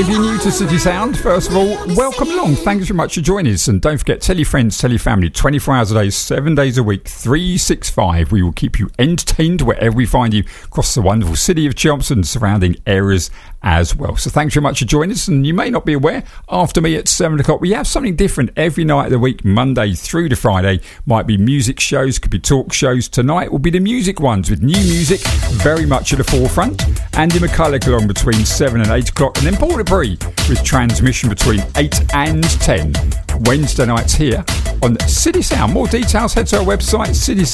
If you're new to City Sound, first of all, welcome along. Thanks very much for joining us. And don't forget, tell your friends, tell your family, 24 hours a day, 7 days a week, 365. We will keep you entertained wherever we find you across the wonderful city of Chelmsford and surrounding areas as well. So thanks very much for joining us. And you may not be aware, after me at 7 o'clock, we have something different every night of the week, Monday through to Friday. Might be music shows, could be talk shows. Tonight will be the music ones with new music very much at the forefront. Andy McCulloch along between 7 and 8 o'clock. And then Paul DeBree with transmission between 8 and 10. Wednesday nights here on City Sound. More details, head to our website,